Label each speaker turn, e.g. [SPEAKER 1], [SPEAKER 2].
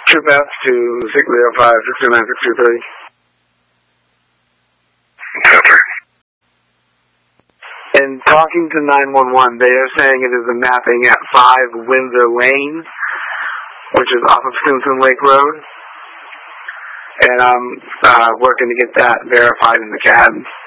[SPEAKER 1] Troop F to 605, 629, 6230.
[SPEAKER 2] Copy.
[SPEAKER 1] And talking to 911, they are saying it is a mapping at 5 Windsor Lane, which is off of Simpson Lake Road. And I'm working to get that verified in the CAD.